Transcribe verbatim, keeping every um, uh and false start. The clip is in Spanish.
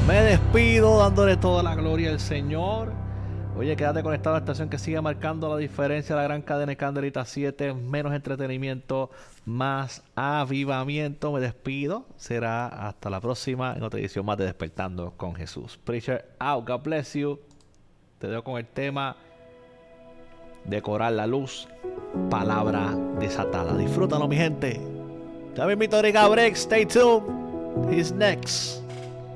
Me despido dándole toda la gloria al Señor. Oye, quédate conectado a la estación que sigue marcando la diferencia. La gran cadena Candelita siete. Menos entretenimiento, más avivamiento. Me despido. Será hasta la próxima en otra edición más de Despertando con Jesús. Preacher out. God bless you. Te dejo con el tema Decorar la luz. Palabra desatada. Disfrútalo, mi gente. Ya me invito a break. Stay tuned. He's next.